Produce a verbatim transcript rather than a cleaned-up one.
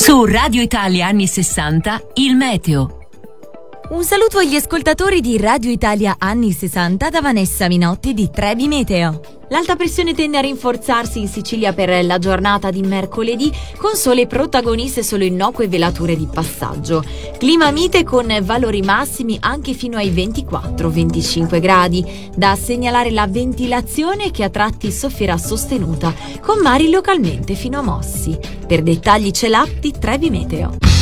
Su Radio Italia anni sessanta, il meteo. Un saluto agli ascoltatori di Radio Italia anni sessanta da Vanessa Minotti di Trebi Meteo. L'alta pressione tende a rinforzarsi in Sicilia per la giornata di mercoledì, con sole protagoniste solo innocue velature di passaggio. Clima mite con valori massimi anche fino ai ventiquattro venticinque gradi. Da segnalare la ventilazione che a tratti soffierà sostenuta, con mari localmente fino a mossi. Per dettagli c'è l'app di Trebi Meteo.